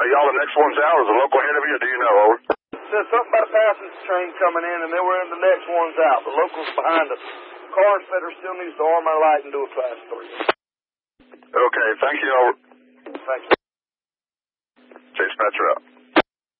Are y'all the next ones out, or is the local ahead of you, or do you know, over? Said something about a passenger train coming in, and they were in the next ones out. The locals behind us. Car inspector still needs to arm our light and do a class 3. Okay, thank you, over. Thank you. Chase Metro out.